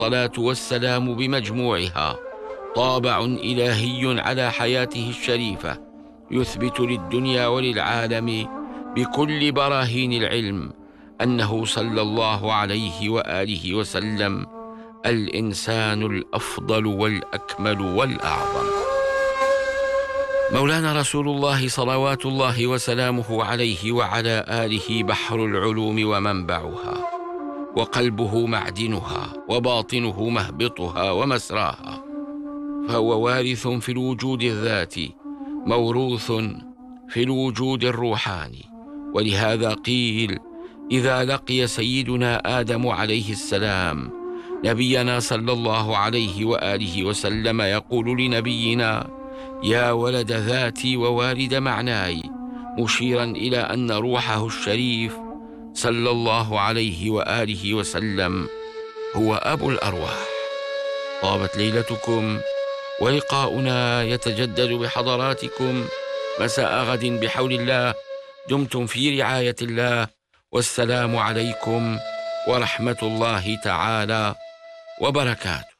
الصلاة والسلام بمجموعها طابع إلهي على حياته الشريفة، يثبت للدنيا وللعالم بكل براهين العلم أنه صلى الله عليه وآله وسلم الإنسان الأفضل والأكمل والأعظم. مولانا رسول الله صلوات الله وسلامه عليه وعلى آله بحر العلوم ومنبعها، وقلبه معدنها، وباطنه مهبطها ومسراها، فهو وارث في الوجود الذاتي، موروث في الوجود الروحاني. ولهذا قيل: إذا لقي سيدنا آدم عليه السلام نبينا صلى الله عليه وآله وسلم يقول لنبينا: يا ولد ذاتي ووالد معناي، مشيرا إلى أن روحه الشريف صلى الله عليه وآله وسلم هو أبو الأرواح. طابت ليلتكم، ولقاؤنا يتجدد بحضراتكم مساء غد بحول الله. دمتم في رعاية الله، والسلام عليكم ورحمة الله تعالى وبركاته.